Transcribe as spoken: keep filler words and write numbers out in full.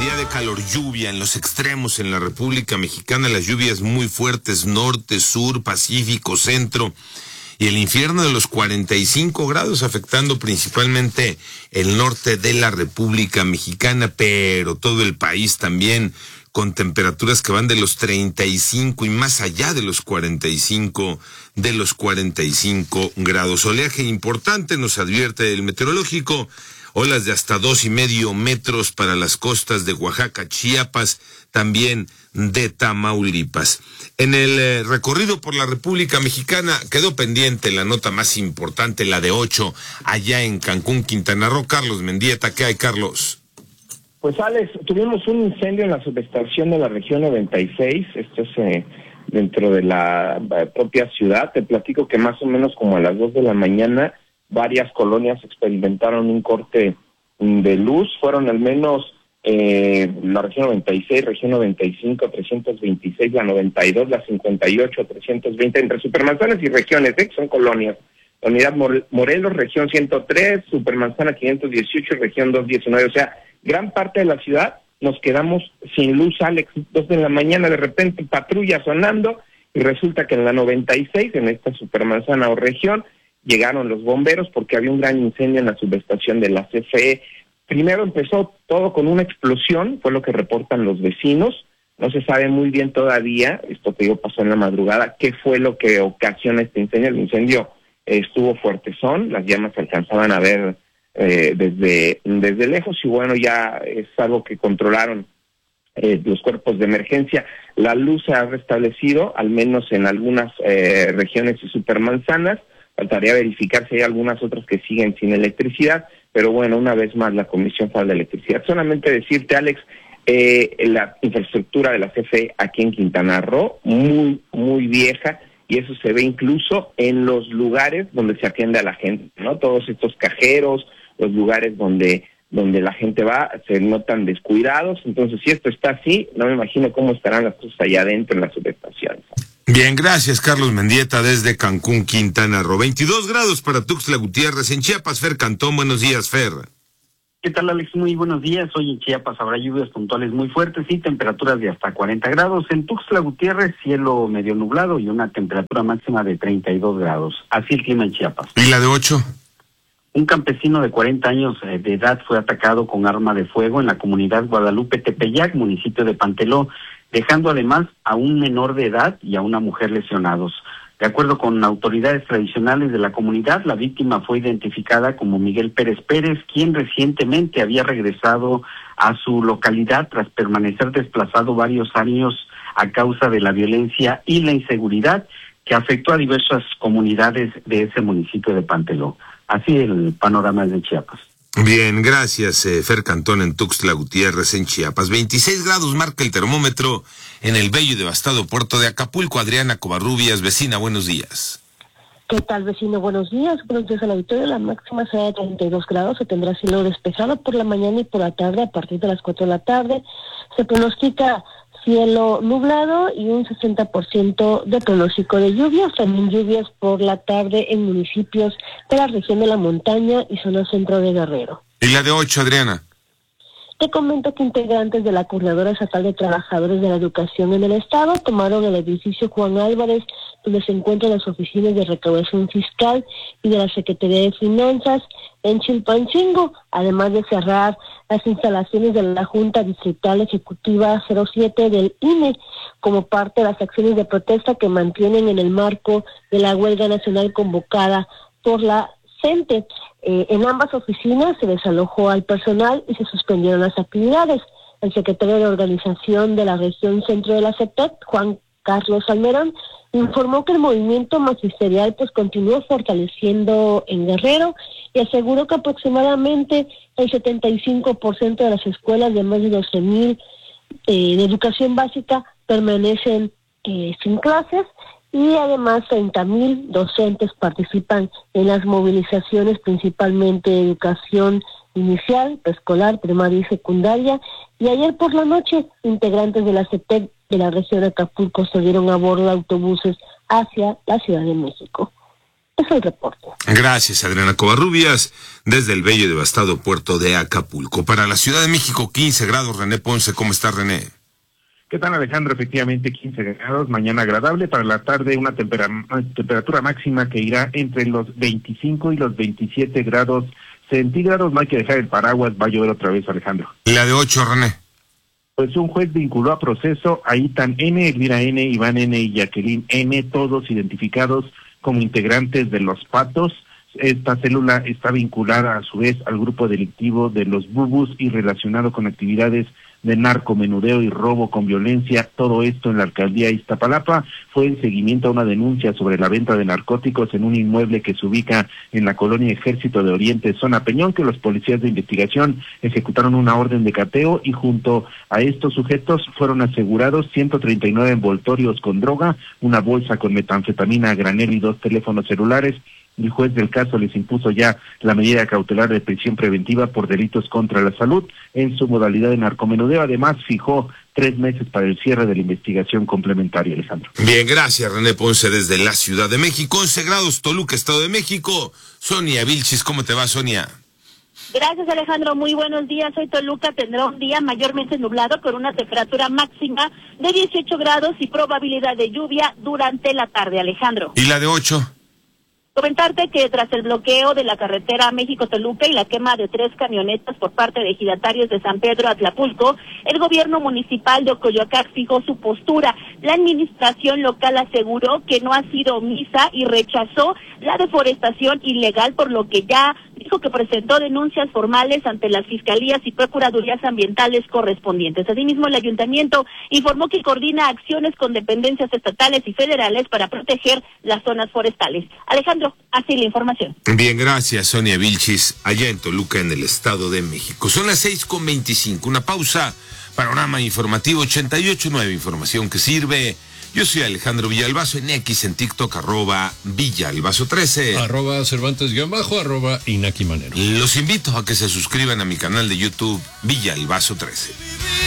día de calor, lluvia en los extremos en la República Mexicana, las lluvias muy fuertes, norte, sur, Pacífico, centro, y el infierno de los cuarenta y cinco grados afectando principalmente el norte de la República Mexicana, pero todo el país también con temperaturas que van de los treinta y cinco y más allá de los cuarenta y cinco, de los cuarenta y cinco grados. Oleaje importante, nos advierte el meteorológico. Olas de hasta dos y medio metros para las costas de Oaxaca, Chiapas, también de Tamaulipas. En el eh, recorrido por la República Mexicana quedó pendiente la nota más importante, la de ocho, allá en Cancún, Quintana Roo. Carlos Mendieta, ¿qué hay, Carlos? Pues Alex, tuvimos un incendio en la subestación de la región noventa y seis, esto es eh, dentro de la eh, propia ciudad. Te platico que más o menos como a las dos de la mañana, varias colonias experimentaron un corte de luz, fueron al menos eh, la región noventa y seis, región noventa y cinco, trescientos veintiséis, la noventa y dos, la cincuenta y ocho, trescientos veinte, entre Supermanzanas y regiones, ¿eh? Son colonias. La unidad Morelos, región ciento tres, Supermanzana quinientos dieciocho, región doscientos diecinueve, o sea, gran parte de la ciudad nos quedamos sin luz, Alex, dos de la mañana, de repente patrulla sonando, y resulta que en la noventa y seis, en esta Supermanzana o región, llegaron los bomberos porque había un gran incendio en la subestación de la C F E. Primero empezó todo con una explosión, fue lo que reportan los vecinos. No se sabe muy bien todavía, esto que digo pasó en la madrugada, qué fue lo que ocasiona este incendio. El incendio eh, estuvo fuertezón, las llamas se alcanzaban a ver eh, desde, desde lejos y bueno, ya es algo que controlaron eh, los cuerpos de emergencia. La luz se ha restablecido, al menos en algunas eh, regiones y supermanzanas. Faltaría verificar si hay algunas otras que siguen sin electricidad, pero bueno, una vez más la Comisión Federal de Electricidad. Solamente decirte, Alex, eh, la infraestructura de la C F E aquí en Quintana Roo, muy, muy vieja, y eso se ve incluso en los lugares donde se atiende a la gente, ¿no? Todos estos cajeros, los lugares donde, donde la gente va, se notan descuidados. Entonces, si esto está así, no me imagino cómo estarán las cosas allá adentro en las subestaciones. Bien, gracias, Carlos Mendieta, desde Cancún, Quintana Roo. veintidós grados para Tuxtla Gutiérrez. En Chiapas, Fer Cantón, buenos días, Fer. ¿Qué tal, Alex? Muy buenos días. Hoy en Chiapas habrá lluvias puntuales muy fuertes y temperaturas de hasta cuarenta grados. En Tuxtla Gutiérrez, cielo medio nublado y una temperatura máxima de treinta y dos grados. Así el clima en Chiapas. ¿Y la de ocho? Un campesino de cuarenta años de edad fue atacado con arma de fuego en la comunidad Guadalupe Tepeyac, municipio de Panteló, dejando además a un menor de edad y a una mujer lesionados. De acuerdo con autoridades tradicionales de la comunidad, la víctima fue identificada como Miguel Pérez Pérez, quien recientemente había regresado a su localidad tras permanecer desplazado varios años a causa de la violencia y la inseguridad que afectó a diversas comunidades de ese municipio de Panteló. Así el panorama de Chiapas. Bien, gracias, eh, Fer Cantón en Tuxtla Gutiérrez, en Chiapas. veintiséis grados marca el termómetro en el bello y devastado puerto de Acapulco. Adriana Covarrubias, vecina, buenos días. ¿Qué tal, vecino? Buenos días. Buenos días al auditorio. La máxima será de treinta y dos grados. Se tendrá cielo despejado por la mañana y por la tarde. A partir de las cuatro de la tarde se pronostica cielo nublado y un sesenta por ciento de pronóstico de lluvias. También lluvias por la tarde en municipios de la región de la montaña y zona centro de Guerrero. ¿Y la de ocho, Adriana? Te comento que integrantes de la Coordinadora Estatal de Trabajadores de la Educación en el Estado tomaron el edificio Juan Álvarez, donde se encuentran las oficinas de recaudación fiscal y de la Secretaría de Finanzas en Chilpancingo, además de cerrar las instalaciones de la Junta Distrital Ejecutiva cero siete del I N E, como parte de las acciones de protesta que mantienen en el marco de la huelga nacional convocada por la CENTE. Eh, en ambas oficinas se desalojó al personal y se suspendieron las actividades. El secretario de Organización de la Región Centro de la CETEC, Juan Carlos Almerón, informó que el movimiento magisterial pues continúa fortaleciendo en Guerrero y aseguró que aproximadamente el setenta y cinco por ciento de las escuelas de más de doce mil eh, de educación básica permanecen eh, sin clases, y además treinta mil docentes participan en las movilizaciones, principalmente de educación inicial, preescolar, primaria y secundaria. Y ayer por la noche, integrantes de la CETEC de la región de Acapulco se dieron a bordo de autobuses hacia la Ciudad de México. Es el reporte. Gracias, Adriana Covarrubias, desde el bello y devastado puerto de Acapulco. Para la Ciudad de México, quince grados. René Ponce, ¿cómo está, René? ¿Qué tal, Alejandro? Efectivamente, quince grados, mañana agradable. Para la tarde, una tempera temperatura máxima que irá entre los veinticinco y los veintisiete grados centígrados. No hay que dejar el paraguas, va a llover otra vez, Alejandro. La de ocho, René. Pues un juez vinculó a proceso a Itan N, Elvira N, Iván N y Jacqueline N, todos identificados como integrantes de los Patos. Esta célula está vinculada a su vez al grupo delictivo de los Bubus y relacionado con actividades de narcomenudeo y robo con violencia, todo esto en la alcaldía de Iztapalapa. Fue en seguimiento a una denuncia sobre la venta de narcóticos en un inmueble que se ubica en la colonia Ejército de Oriente, zona Peñón, que los policías de investigación ejecutaron una orden de cateo y junto a estos sujetos fueron asegurados ciento treinta y nueve envoltorios con droga, una bolsa con metanfetamina a granel y dos teléfonos celulares. El juez del caso les impuso ya la medida cautelar de prisión preventiva por delitos contra la salud en su modalidad de narcomenudeo. Además, fijó tres meses para el cierre de la investigación complementaria, Alejandro. Bien, gracias, René Ponce, desde la Ciudad de México. once grados, Toluca, Estado de México. Sonia Vilchis, ¿cómo te va, Sonia? Gracias, Alejandro. Muy buenos días. Hoy Toluca tendrá un día mayormente nublado con una temperatura máxima de dieciocho grados y probabilidad de lluvia durante la tarde, Alejandro. ¿Y la de ocho? Comentarte que tras el bloqueo de la carretera México-Toluca y la quema de tres camionetas por parte de ejidatarios de San Pedro Atlapulco, el gobierno municipal de Ocoyoacac fijó su postura. La administración local aseguró que no ha sido omisa y rechazó la deforestación ilegal, por lo que ya dijo que presentó denuncias formales ante las fiscalías y procuradurías ambientales correspondientes. Asimismo, el ayuntamiento informó que coordina acciones con dependencias estatales y federales para proteger las zonas forestales. Alejandro, así la información. Bien, gracias, Sonia Vilchis, allá en Toluca, en el Estado de México. Son las seis con veinticinco, una pausa, panorama informativo ochenta y ocho punto nueve, información que sirve. Yo soy Alejandro Villalbazo, en X, en TikTok, arroba Villalbazo trece. Arroba Cervantes guión bajo, arroba Inaki Manero. Los invito a que se suscriban a mi canal de YouTube, Villalbazo trece.